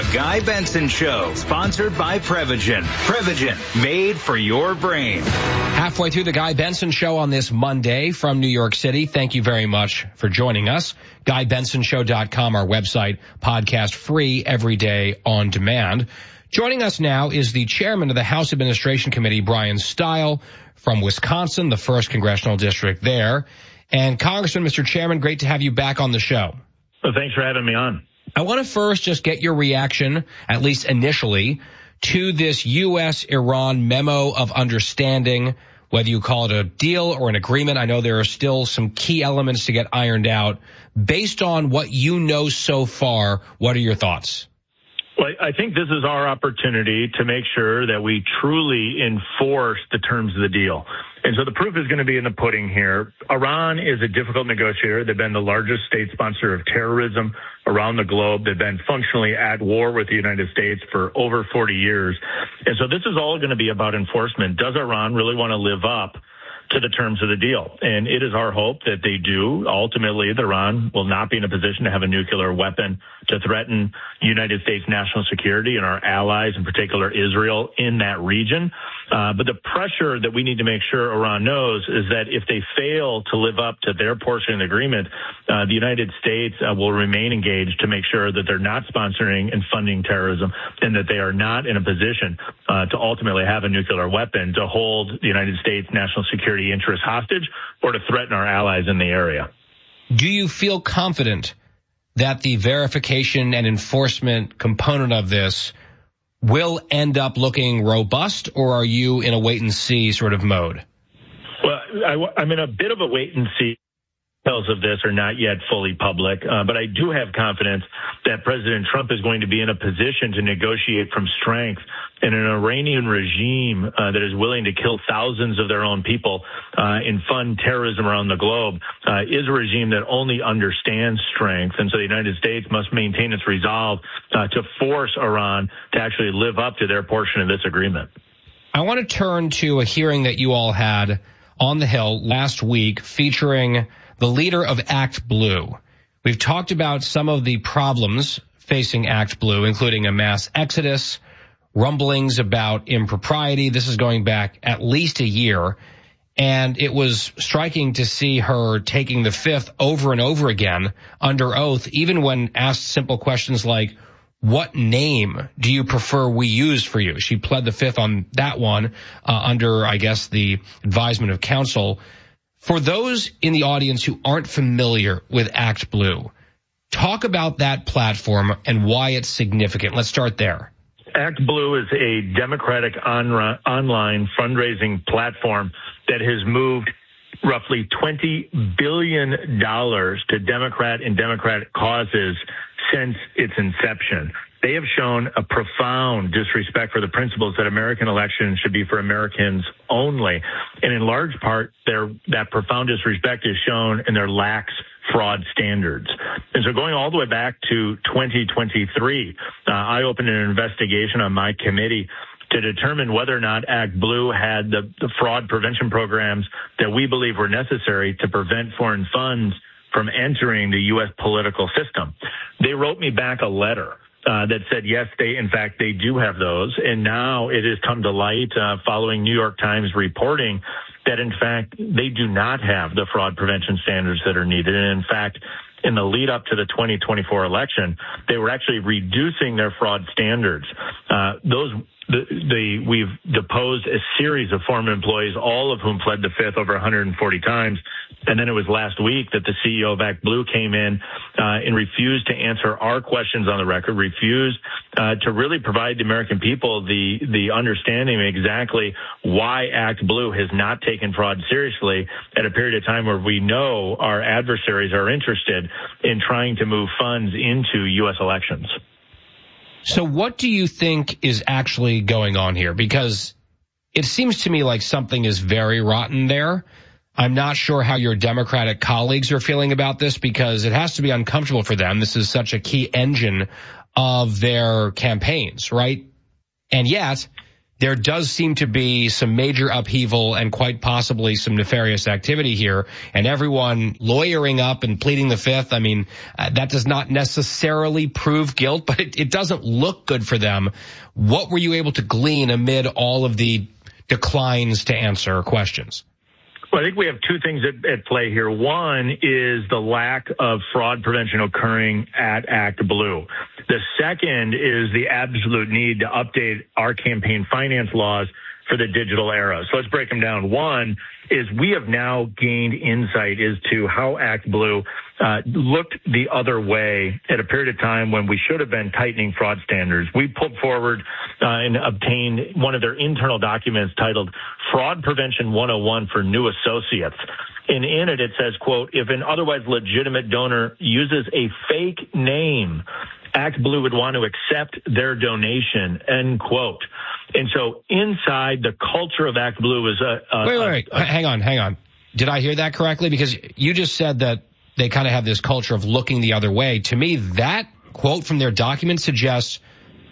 Guy Benson Show, sponsored by Prevagen. Prevagen, made for your brain. Halfway through the Guy Benson Show on this Monday from New York City. Thank you very much for joining us. GuyBensonShow.com, our website, podcast free every day on demand. Joining us now is the chairman of the House Administration Committee, Brian Stile, from Wisconsin, the 1st Congressional District there. And Congressman, Mr. Chairman, great to have you back on the show. Well, thanks for having me on. I want to first just get your reaction, at least initially, to this U.S.-Iran memo of understanding, whether you call it a deal or an agreement. I know there are still some key elements to get ironed out. Based on what you know so far, what are your thoughts? Well, I think this is our opportunity to make sure that we truly enforce the terms of the deal. And so the proof is going to be in the pudding here. Iran is a difficult negotiator. They've been the largest state sponsor of terrorism around the globe. They've been functionally at war with the United States for over 40 years. And so this is all going to be about enforcement. Does Iran really want to live up to the terms of the deal? And it is our hope that they do. Ultimately, Iran will not be in a position to have a nuclear weapon to threaten United States national security and our allies, in particular Israel, in that region. But the pressure that we need to make sure Iran knows is that if they fail to live up to their portion of the agreement, the United States will remain engaged to make sure that they're not sponsoring and funding terrorism and that they are not in a position to ultimately have a nuclear weapon to hold the United States national security interests hostage or to threaten our allies in the area. Do you feel confident that the verification and enforcement component of this will end up looking robust, or are you in a wait-and-see sort of mode? Well, I'm in a bit of a wait-and-see. Details of this are not yet fully public, but I do have confidence that President Trump is going to be in a position to negotiate from strength. And an Iranian regime that is willing to kill thousands of their own people and fund terrorism around the globe is a regime that only understands strength. And so the United States must maintain its resolve to force Iran to actually live up to their portion of this agreement. I want to turn to a hearing that you all had on the Hill last week featuring the leader of Act Blue. We've talked about some of the problems facing Act Blue, including a mass exodus, rumblings about impropriety. This is going back at least a year. And it was striking to see her taking the fifth over and over again under oath, even when asked simple questions like, what name do you prefer we use for you? She pled the fifth on that one under, I guess, the advisement of counsel. For those in the audience who aren't familiar with Act Blue, talk about that platform and why it's significant. Let's start there. Act Blue is a Democratic online fundraising platform that has moved roughly $20 billion to Democrat and Democratic causes since its inception. They have shown a profound disrespect for the principles that American elections should be for Americans only. And in large part, that profound disrespect is shown in their lax fraud standards. And so going all the way back to 2023, I opened an investigation on my committee to determine whether or not Act Blue had the fraud prevention programs that we believe were necessary to prevent foreign funds from entering the U.S. political system. They wrote me back a letter that said, yes, they do have those. And now it has come to light following New York Times reporting that, in fact, they do not have the fraud prevention standards that are needed. And in fact, in the lead up to the 2024 election, they were actually reducing their fraud standards. We've deposed a series of former employees, all of whom pled the fifth over 140 times. And then it was last week that the CEO of Act Blue came in and refused to answer our questions on the record, refused to really provide the American people the understanding of exactly why Act Blue has not taken fraud seriously at a period of time where we know our adversaries are interested in trying to move funds into U.S. elections. So what do you think is actually going on here? Because it seems to me like something is very rotten there. I'm not sure how your Democratic colleagues are feeling about this because it has to be uncomfortable for them. This is such a key engine of their campaigns, right? And yet, there does seem to be some major upheaval and quite possibly some nefarious activity here, and everyone lawyering up and pleading the fifth. I mean, that does not necessarily prove guilt, but it doesn't look good for them. What were you able to glean amid all of the declines to answer questions? Well, I think we have two things at play here. One is the lack of fraud prevention occurring at ActBlue. The second is the absolute need to update our campaign finance laws for the digital era. So let's break them down. One is we have now gained insight as to how ActBlue looked the other way at a period of time when we should have been tightening fraud standards. We pulled forward and obtained one of their internal documents titled Fraud Prevention 101 for New Associates. And in it, it says, quote, if an otherwise legitimate donor uses a fake name, ActBlue would want to accept their donation, end quote. And so inside the culture of ActBlue is Wait. Hang on. Did I hear that correctly? Because you just said that they kind of have this culture of looking the other way. To me, that quote from their document suggests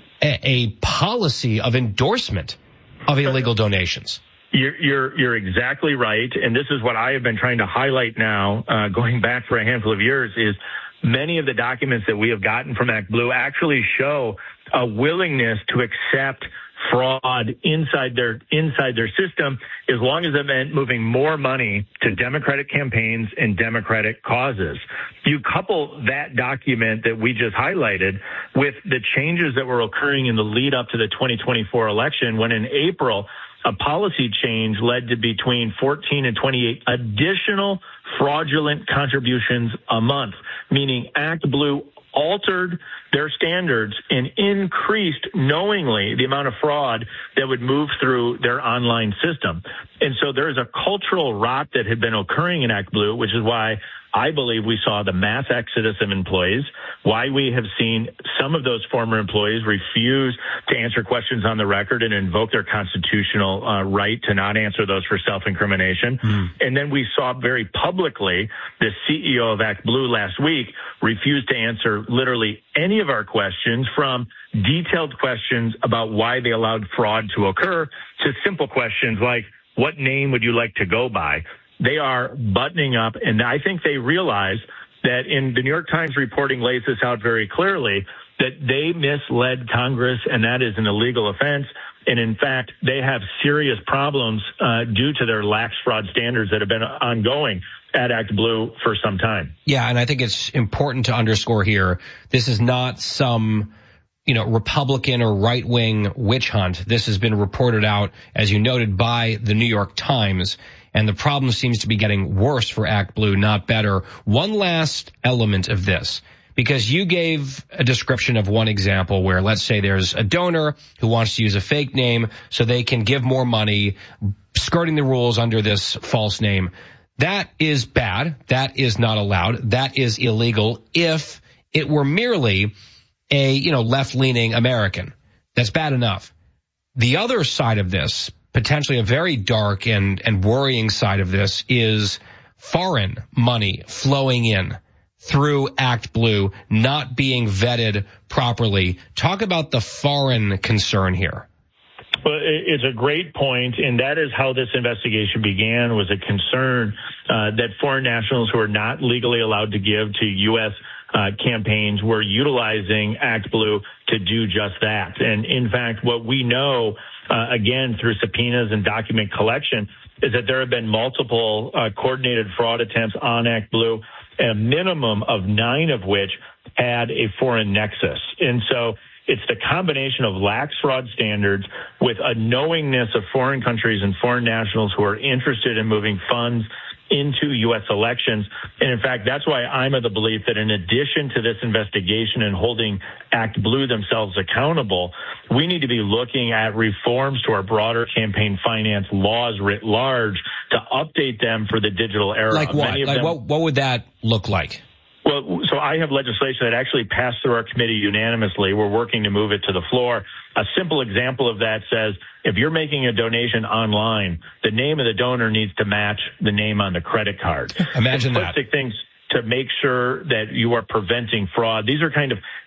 a policy of endorsement of illegal donations. You're exactly right. And this is what I have been trying to highlight now, going back for a handful of years, is many of the documents that we have gotten from ActBlue actually show a willingness to accept fraud inside their system, as long as it meant moving more money to Democratic campaigns and Democratic causes. You couple that document that we just highlighted with the changes that were occurring in the lead up to the 2024 election, when in April, a policy change led to between 14 and 28 additional fraudulent contributions a month, meaning ActBlue altered their standards and increased knowingly the amount of fraud that would move through their online system. And so there is a cultural rot that had been occurring in ActBlue, which is why I believe we saw the mass exodus of employees, why we have seen some of those former employees refuse to answer questions on the record and invoke their constitutional right to not answer those for self-incrimination. And then we saw very publicly the CEO of ActBlue last week refuse to answer literally any of our questions, from detailed questions about why they allowed fraud to occur to simple questions like, what name would you like to go by? They are buttoning up, and I think they realize that, in the New York Times reporting lays this out very clearly, that they misled Congress, and that is an illegal offense. And in fact, they have serious problems due to their lax fraud standards that have been ongoing at ActBlue for some time. Yeah, and I think it's important to underscore here, this is not some Republican or right-wing witch hunt. This has been reported out, as you noted, by the New York Times. And the problem seems to be getting worse for ActBlue, not better. One last element of this, because you gave a description of one example where, let's say there's a donor who wants to use a fake name so they can give more money, skirting the rules under this false name. That is bad. That is not allowed. That is illegal if it were merely a, left-leaning American. That's bad enough. The other side of this, potentially a very dark and worrying side of this, is foreign money flowing in through ActBlue, not being vetted properly. Talk about the foreign concern here. Well, it's a great point, and that is how this investigation began, was a concern that foreign nationals who are not legally allowed to give to U.S. campaigns were utilizing ActBlue to do just that. And in fact, what we know, again, through subpoenas and document collection, is that there have been multiple coordinated fraud attempts on ActBlue, a minimum of 9 of which had a foreign nexus. And so it's the combination of lax fraud standards with a knowingness of foreign countries and foreign nationals who are interested in moving funds into U.S. elections. And in fact, that's why I'm of the belief that in addition to this investigation and holding ActBlue themselves accountable, we need to be looking at reforms to our broader campaign finance laws writ large to update them for the digital era. Like what? What would that look like? Well, so I have legislation that actually passed through our committee unanimously. We're working to move it to the floor. A simple example of that says if you're making a donation online, the name of the donor needs to match the name on the credit card. Imagine that. Things to make sure that you are preventing fraud. These are kind of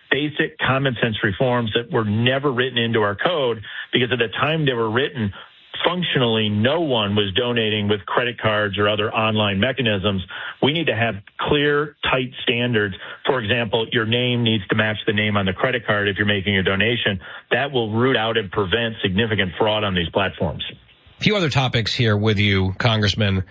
basic common sense reforms that were never written into our code because at the time they were written, functionally, no one was donating with credit cards or other online mechanisms. We need to have clear, tight standards. For example, your name needs to match the name on the credit card if you're making a donation. That will root out and prevent significant fraud on these platforms. A few other topics here with you, Congressman.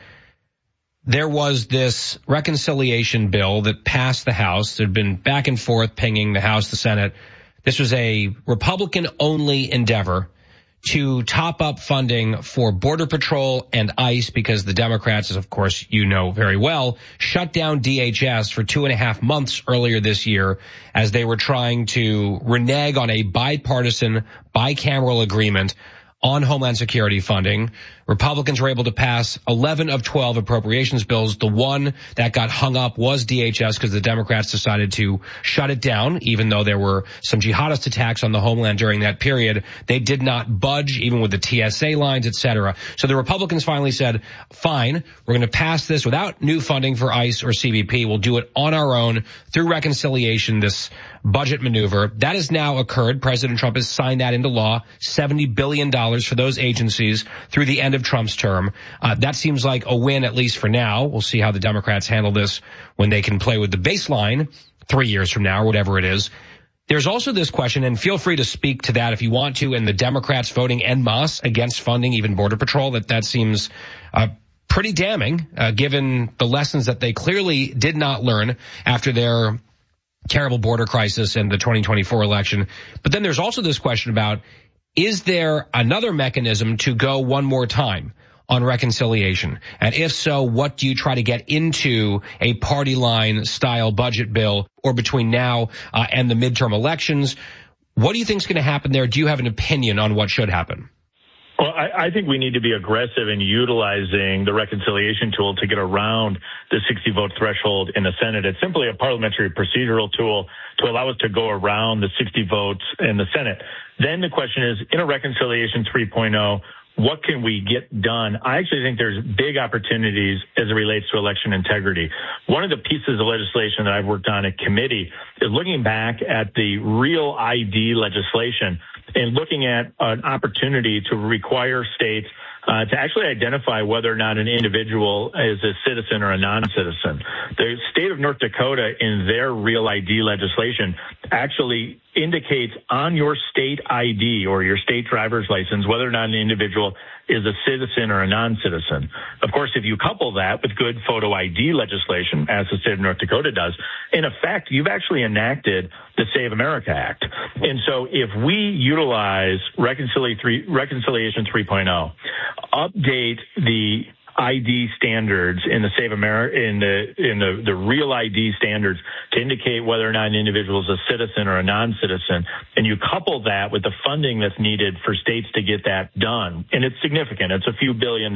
There was this reconciliation bill that passed the House. There had been back and forth pinging the House, the Senate. This was a Republican-only endeavor to top up funding for Border Patrol and ICE because the Democrats, as of course you know very well, shut down DHS for 2.5 months earlier this year as they were trying to renege on a bipartisan, bicameral agreement on Homeland Security funding. Republicans were able to pass 11 of 12 appropriations bills. The one that got hung up was DHS because the Democrats decided to shut it down, even though there were some jihadist attacks on the homeland during that period. They did not budge, even with the TSA lines, etc. So the Republicans finally said, fine, we're going to pass this without new funding for ICE or CBP. We'll do it on our own through reconciliation, this budget maneuver. That has now occurred. President Trump has signed that into law, $70 billion for those agencies through the end of Trump's term. That seems like a win, at least for now. We'll see how the Democrats handle this when they can play with the baseline 3 years from now or whatever it is. There's also this question, and feel free to speak to that if you want to, and the Democrats voting en masse against funding even Border Patrol, that seems pretty damning, given the lessons that they clearly did not learn after their terrible border crisis and the 2024 election. But then there's also this question about, is there another mechanism to go one more time on reconciliation? And if so, what do you try to get into a party line style budget bill or between now and the midterm elections? What do you think is going to happen there? Do you have an opinion on what should happen? Well, I think we need to be aggressive in utilizing the reconciliation tool to get around the 60-vote threshold in the Senate. It's simply a parliamentary procedural tool to allow us to go around the 60 votes in the Senate. Then the question is, in a reconciliation 3.0, what can we get done? I actually think there's big opportunities as it relates to election integrity. One of the pieces of legislation that I've worked on at committee is looking back at the Real ID legislation and looking at an opportunity to require states to actually identify whether or not an individual is a citizen or a non-citizen. The state of North Dakota, in their Real ID legislation, actually indicates on your state ID or your state driver's license whether or not an individual is a citizen or a non-citizen. Of course, if you couple that with good photo ID legislation, as the state of North Dakota does, in effect, you've actually enacted the Save America Act. And so if we utilize Reconciliation 3.0, update the ID standards in the Save America, in the Real ID standards to indicate whether or not an individual is a citizen or a non-citizen, and you couple that with the funding that's needed for states to get that done, and it's significant. It's a few $1 billion.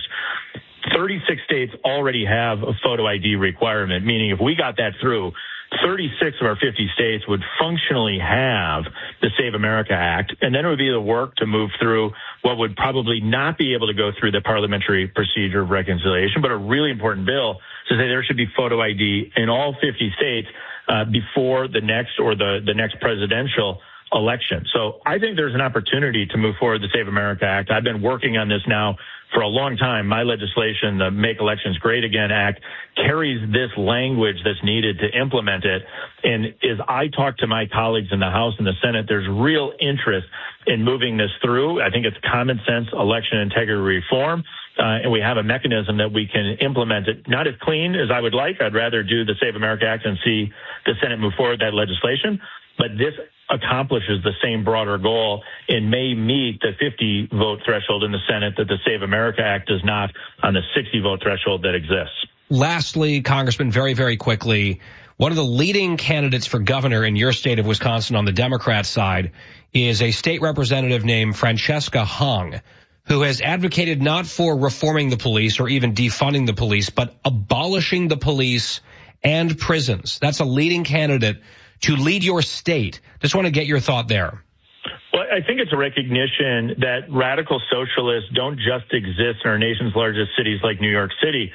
36 states already have a photo ID requirement, meaning if we got that through, 36 of our 50 states would functionally have the Save America Act, and then it would be the work to move through what would probably not be able to go through the parliamentary procedure of reconciliation, but a really important bill to say there should be photo ID in all 50 states before the next or the next presidential election. So I think there's an opportunity to move forward the Save America Act. I've been working on this now for a long time. My legislation, the Make Elections Great Again Act, carries this language that's needed to implement it. And as I talk to my colleagues in the House and the Senate, there's real interest in moving this through. I think it's common sense election integrity reform. And we have a mechanism that we can implement it. Not as clean as I would like. I'd rather do the Save America Act and see the Senate move forward that legislation. But this accomplishes the same broader goal and may meet the 50-vote threshold in the Senate that the Save America Act does not on the 60-vote threshold that exists. Lastly, Congressman, very, very quickly, one of the leading candidates for governor in your state of Wisconsin on the Democrat side is a state representative named Francesca Hong, who has advocated not for reforming the police or even defunding the police, but abolishing the police and prisons. That's a leading candidate to lead your state. Just want to get your thought there. Well, I think it's a recognition that radical socialists don't just exist in our nation's largest cities like New York City.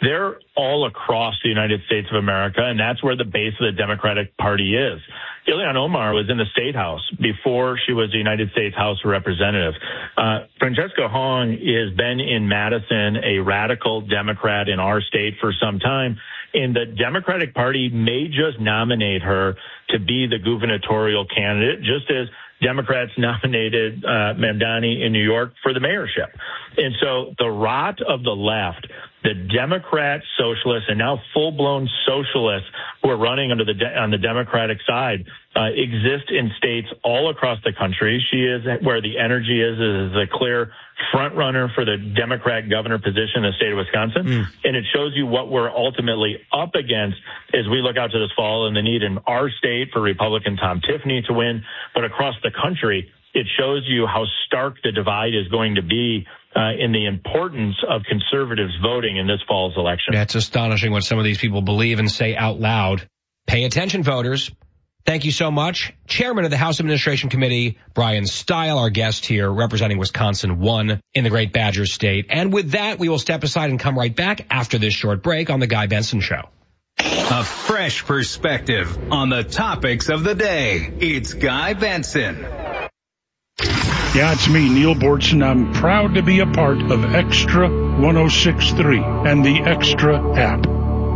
they're all across the United States of America, and that's where the base of the Democratic Party is. Ilhan Omar was in the State House before she was the United States House of Representatives. Francesca Hong has been in Madison, a radical Democrat in our state for some time, and the Democratic Party may just nominate her to be the gubernatorial candidate, just as Democrats nominated Mamdani in New York for the mayorship. And so the rot of the left, the Democrat socialists and now full-blown socialists who are running on the Democratic side exist in states all across the country. She is where the energy is a clear front runner for the Democrat governor position in the state of Wisconsin. And it shows you what we're ultimately up against as we look out to this fall and the need in our state for Republican Tom Tiffany to win. But across the country, it shows you how stark the divide is going to be in the importance of conservatives voting in this fall's election. That's astonishing what some of these people believe and say out loud. Pay attention, voters. Thank you so much. Chairman of the House Administration Committee, Brian Stile, our guest here, representing Wisconsin 1 in the Great Badger State. And with that, we will step aside and come right back after this short break on The Guy Benson Show. A fresh perspective on the topics of the day. It's Guy Benson. Yeah, it's me, Neil Bortson. I'm proud to be a part of Extra 106.3 and the Extra app.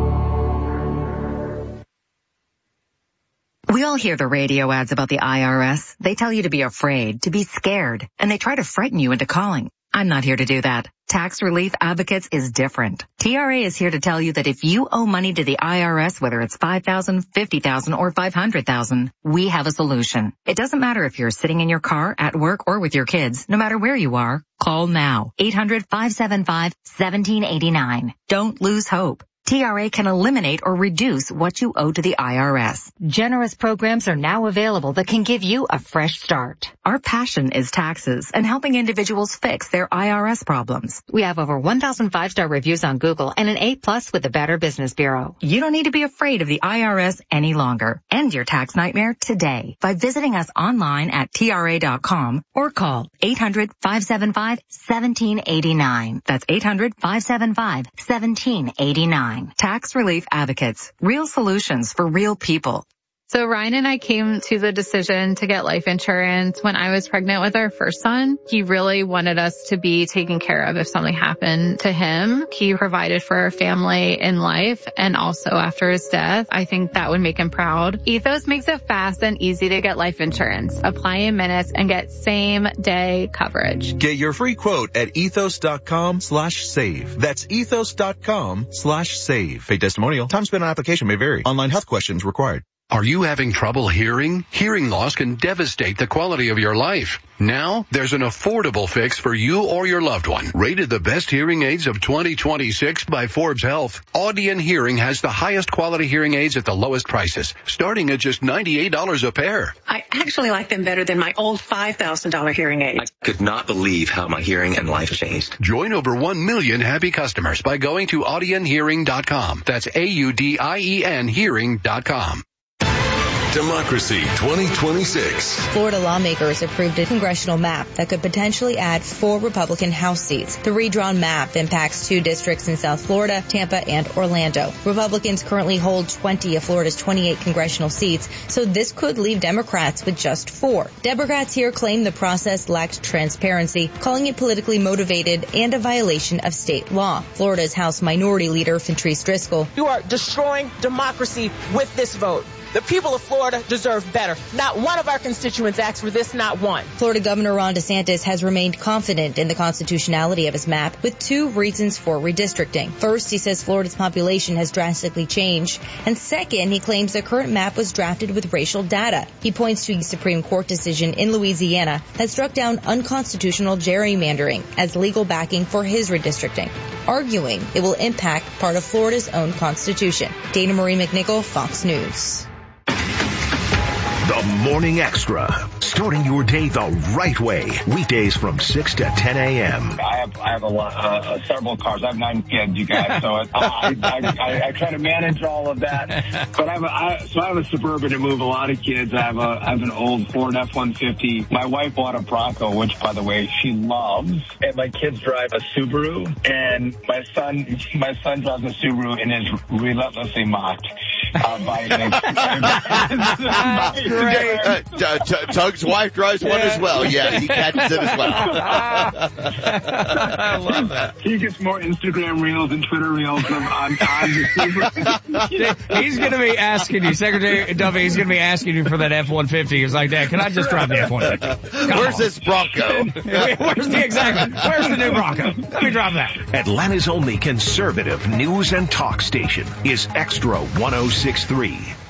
We all hear the radio ads about the IRS. They tell you to be afraid, to be scared, and they try to frighten you into calling. I'm not here to do that. Tax Relief Advocates is different. TRA is here to tell you that if you owe money to the IRS, whether it's $5,000, $50,000, or $500,000, we have a solution. It doesn't matter if you're sitting in your car, at work, or with your kids. No matter where you are, call now. 800-575-1789. Don't lose hope. TRA can eliminate or reduce what you owe to the IRS. Generous programs are now available that can give you a fresh start. Our passion is taxes and helping individuals fix their IRS problems. We have over 1,000 5-star reviews on Google and an A+ with the Better Business Bureau. You don't need to be afraid of the IRS any longer. End your tax nightmare today by visiting us online at TRA.com or call 800-575-1789. That's 800-575-1789. Tax Relief Advocates. Real solutions for real people. So Ryan and I came to the decision to get life insurance when I was pregnant with our first son. He really wanted us to be taken care of if something happened to him. He provided for our family in life and also after his death. I think that would make him proud. Ethos makes it fast and easy to get life insurance. Apply in minutes and get same-day coverage. Get your free quote at ethos.com/save. That's ethos.com/save. Pay testimonial. Time spent on application may vary. Online health questions required. Are you having trouble hearing? Hearing loss can devastate the quality of your life. Now, there's an affordable fix for you or your loved one. Rated the best hearing aids of 2026 by Forbes Health, Audion Hearing has the highest quality hearing aids at the lowest prices, starting at just $98 a pair. I actually like them better than my old $5,000 hearing aids. I could not believe how my hearing and life have changed. Join over 1 million happy customers by going to audionhearing.com. That's AUDIEN hearing.com. Democracy 2026. Florida lawmakers approved a congressional map that could potentially add 4 Republican House seats. The redrawn map impacts 2 districts in South Florida, Tampa, and Orlando. Republicans currently hold 20 of Florida's 28 congressional seats, so this could leave Democrats with just 4. Democrats here claim the process lacked transparency, calling it politically motivated and a violation of state law. Florida's House Minority Leader Fentrice Driscoll. You are destroying democracy with this vote. The people of Florida deserve better. Not one of our constituents asked for this, not one. Florida Governor Ron DeSantis has remained confident in the constitutionality of his map with 2 reasons for redistricting. First, he says Florida's population has drastically changed. And second, he claims the current map was drafted with racial data. He points to a Supreme Court decision in Louisiana that struck down unconstitutional gerrymandering as legal backing for his redistricting, arguing it will impact part of Florida's own constitution. Dana Marie McNichol, Fox News. The Morning Extra, starting your day the right way. Weekdays from 6 to 10 a.m. I have a lot, several cars. I have 9 kids, you guys, so I try to manage all of that. But I have a Suburban to move a lot of kids. I have an old Ford F-150. My wife bought a Bronco, which, by the way, she loves. And my kids drive a Subaru. And my son drives a Subaru and is relentlessly mocked by Tug's wife drives one as well. Yeah, he catches it as well. I love that. He gets more Instagram reels and Twitter reels on the Subaru. He's going to be asking you, Secretary Duffy, he's going to be asking you for that F-150. He's like, Dad, can I just drive the F-150? Where's this Bronco? Where's the new Bronco? Let me drive that. Atlanta's only conservative news and talk station is Extra 106.3.